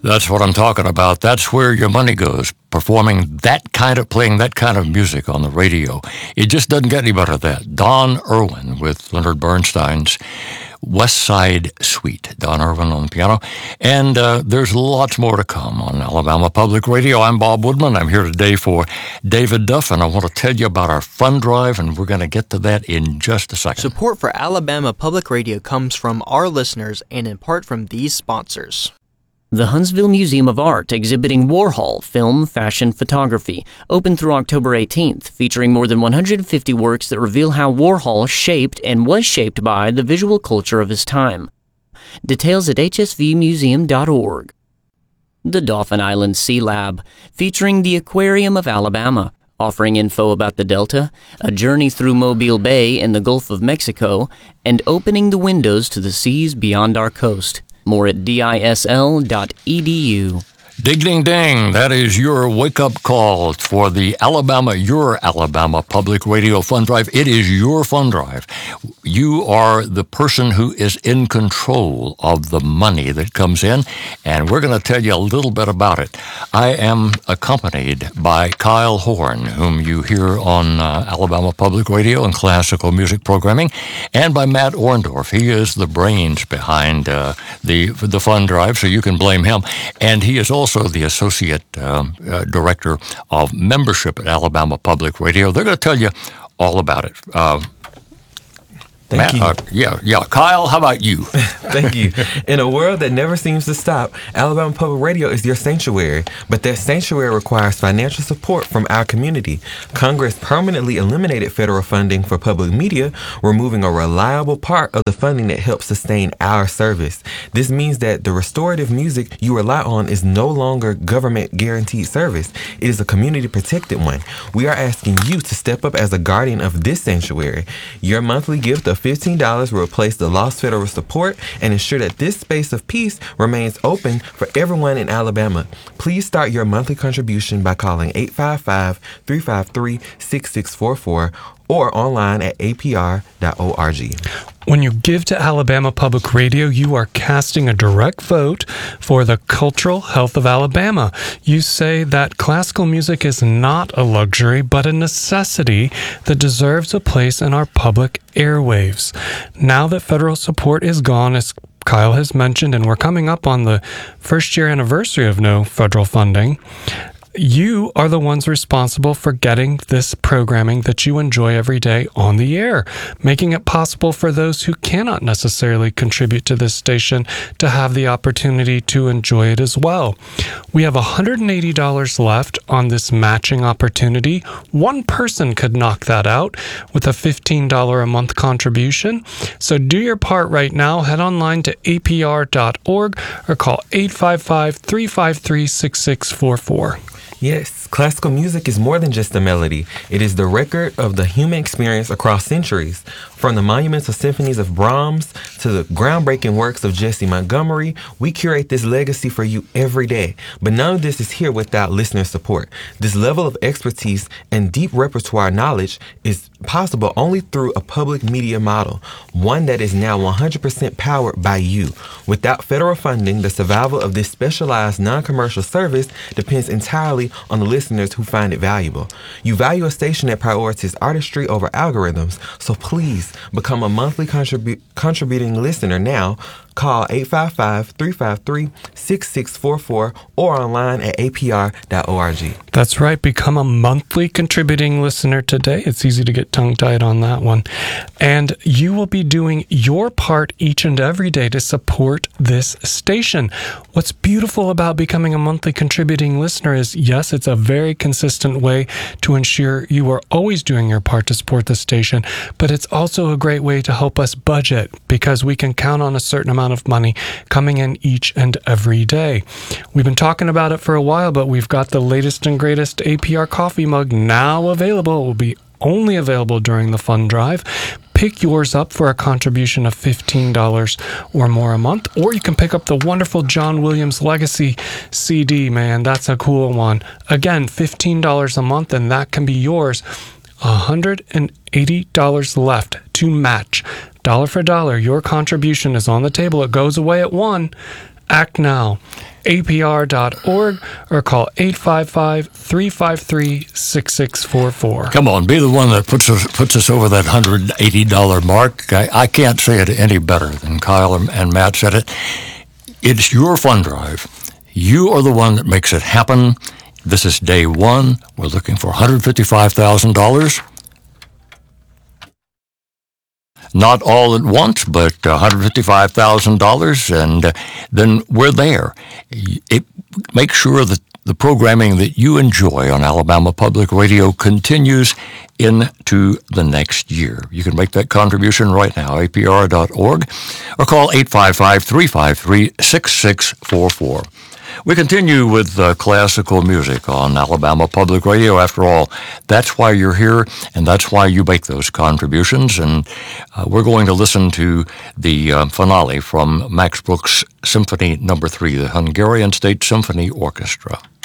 That's what I'm talking about. That's where your money goes, playing that kind of music on the radio. It just doesn't get any better than that. Don Irwin with Leonard Bernstein's West Side Suite. Don Irwin on the piano. And there's lots more to come on Alabama Public Radio. I'm Bob Woodman. I'm here today for David Duff, and I want to tell you about our fund drive, and we're going to get to that in just a second. Support for Alabama Public Radio comes from our listeners and in part from these sponsors. The Huntsville Museum of Art exhibiting Warhol film, fashion, photography, open through October 18th, featuring more than 150 works that reveal how Warhol shaped and was shaped by the visual culture of his time. Details at hsvmuseum.org. The Dauphin Island Sea Lab, featuring the Aquarium of Alabama, offering info about the Delta, a journey through Mobile Bay and the Gulf of Mexico, and opening the windows to the seas beyond our coast. More at disl.edu. Ding, ding, ding. That is your wake-up call for the your Alabama Public Radio Fund Drive. It is your fund drive. You are the person who is in control of the money that comes in, and we're going to tell you a little bit about it. I am accompanied by Kyle Horn, whom you hear on Alabama Public Radio and classical music programming, and by Matt Orndorff. He is the brains behind the fund drive, so you can blame him. And he is also the Associate Director of Membership at Alabama Public Radio. They're going to tell you all about it. Thank you. Yeah. Kyle, how about you? Thank you. In a world that never seems to stop, Alabama Public Radio is your sanctuary. But that sanctuary requires financial support from our community. Congress permanently eliminated federal funding for public media, removing a reliable part of the funding that helps sustain our service. This means that the restorative music you rely on is no longer government-guaranteed service. It is a community-protected one. We are asking you to step up as a guardian of this sanctuary. Your monthly gift of $15 will replace the lost federal support and ensure that this space of peace remains open for everyone in Alabama. Please start your monthly contribution by calling 855-353-6644 or online at apr.org. When you give to Alabama Public Radio, you are casting a direct vote for the cultural health of Alabama. You say that classical music is not a luxury, but a necessity that deserves a place in our public airwaves. Now that federal support is gone, as Kyle has mentioned, and we're coming up on the first-year anniversary of no federal funding, you are the ones responsible for getting this programming that you enjoy every day on the air, making it possible for those who cannot necessarily contribute to this station to have the opportunity to enjoy it as well. We have $180 left on this matching opportunity. One person could knock that out with a $15 a month contribution. So do your part right now. Head online to apr.org or call 855-353-6644. Yes, classical music is more than just a melody. It is the record of the human experience across centuries. From the monumental symphonies of Brahms to the groundbreaking works of Jesse Montgomery, we curate this legacy for you every day. But none of this is here without listener support. This level of expertise and deep repertoire knowledge is possible only through a public media model, one that is now 100% powered by you. Without federal funding, the survival of this specialized non-commercial service depends entirely on the listeners who find it valuable. You value a station that prioritizes artistry over algorithms, so please become a monthly contributing listener now. Call 855-353-6644 or online at apr.org. That's right. Become a monthly contributing listener today. It's easy to get tongue-tied on that one. And you will be doing your part each and every day to support this station. What's beautiful about becoming a monthly contributing listener is, yes, it's a very consistent way to ensure you are always doing your part to support the station, but it's also a great way to help us budget because we can count on a certain amount of money coming in each and every day. We've been talking about it for a while, but we've got the latest and greatest APR coffee mug now available. It will be only available during the fund drive. Pick yours up for a contribution of $15 or more a month, or you can pick up the wonderful John Williams Legacy CD, man. That's a cool one. Again, $15 a month, and that can be yours. $180 left to match. Dollar for dollar, your contribution is on the table. It goes away at 1. Act now. apr.org or call 855-353-6644. Come on, be the one that puts us over that $180 mark. I can't say it any better than Kyle and Matt said it. It's your fund drive. You are the one that makes it happen. This is day one. We're looking for $155,000. Not all at once, but $155,000, and then we're there. Make sure that the programming that you enjoy on Alabama Public Radio continues into the next year. You can make that contribution right now, apr.org, or call 855-353-6644. We continue with classical music on Alabama Public Radio. After all, that's why you're here, and that's why you make those contributions. And we're going to listen to the finale from Max Bruch's Symphony No. 3, the Hungarian State Symphony Orchestra.